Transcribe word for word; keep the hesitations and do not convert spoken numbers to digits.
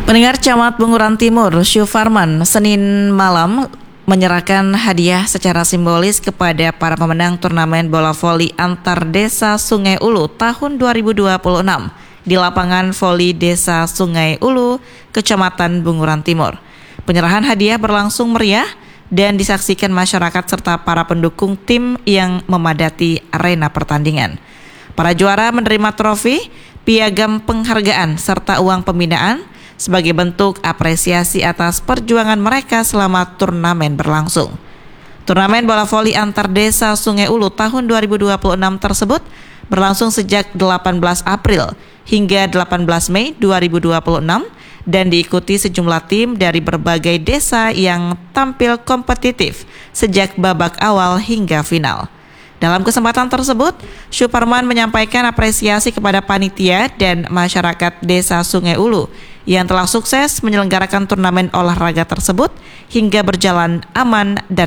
Pendengar, Camat Bunguran Timur, Syufarman, Senin malam menyerahkan hadiah secara simbolis kepada para pemenang turnamen bola voli antar desa Sungai Ulu tahun dua ribu dua puluh enam di lapangan voli Desa Sungai Ulu, Kecamatan Bunguran Timur. Penyerahan hadiah berlangsung meriah dan disaksikan masyarakat serta para pendukung tim yang memadati arena pertandingan. Para juara menerima trofi, piagam penghargaan serta uang pembinaan sebagai bentuk apresiasi atas perjuangan mereka selama turnamen berlangsung. Turnamen bola voli antar desa Sungai Ulu tahun dua ribu dua puluh enam tersebut berlangsung sejak delapan belas April hingga delapan belas Mei dua ribu dua puluh enam dan diikuti sejumlah tim dari berbagai desa yang tampil kompetitif sejak babak awal hingga final. Dalam kesempatan tersebut, Syuparman menyampaikan apresiasi kepada panitia dan masyarakat Desa Sungai Ulu yang telah sukses menyelenggarakan turnamen olahraga tersebut hingga berjalan aman dan